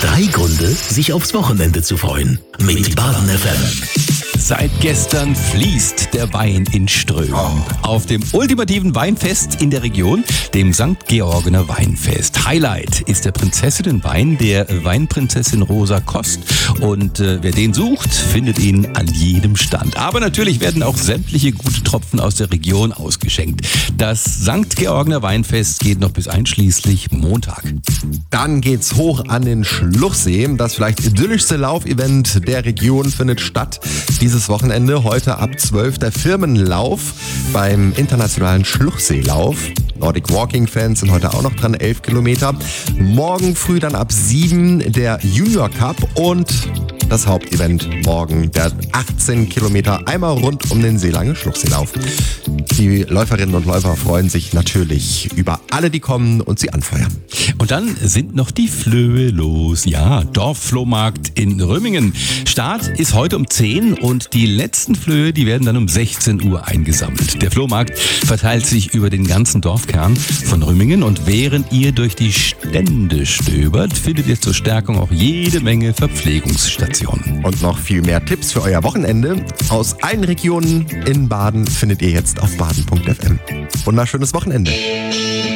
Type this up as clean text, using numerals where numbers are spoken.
3 Gründe, sich aufs Wochenende zu freuen. Mit Baden FM. Seit gestern fließt der Wein in Strömen. Auf dem ultimativen Weinfest in der Region, dem St. Georgener Weinfest. Highlight ist der Prinzessinnenwein der Weinprinzessin Rosa Kost. Und wer den sucht, findet ihn an jedem Stand. Aber natürlich werden auch sämtliche gute Tropfen aus der Region ausgeschenkt. Das St. Georgener Weinfest geht noch bis einschließlich Montag. Dann geht's hoch an den Schluchsee. Das vielleicht idyllischste Laufevent der Region findet statt dieses Wochenende. Heute ab 12 der Firmenlauf beim internationalen Schluchseelauf. Nordic Walking Fans sind heute auch noch dran, 11 Kilometer. Morgen früh dann ab 7 der Junior Cup und das Hauptevent morgen, der 18 Kilometer einmal rund um den Seelange Schluchseelauf. Die Läuferinnen und Läufer freuen sich natürlich über alle, die kommen und sie anfeuern. Und dann sind noch die Flöhe los. Ja, Dorfflohmarkt in Römingen. Start ist heute um 10 und die letzten Flöhe, die werden dann um 16 Uhr eingesammelt. Der Flohmarkt verteilt sich über den ganzen Dorfkern von Römingen und während ihr durch die Stände stöbert, findet ihr zur Stärkung auch jede Menge Verpflegungsstationen. Und noch viel mehr Tipps für euer Wochenende aus allen Regionen in Baden findet ihr jetzt auf baden.fm. Wunderschönes Wochenende.